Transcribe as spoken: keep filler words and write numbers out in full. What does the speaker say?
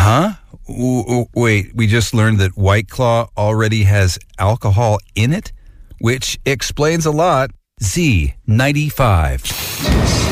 Huh? W- wait, we just learned that White Claw already has alcohol in it, which explains a lot. Z ninety-five.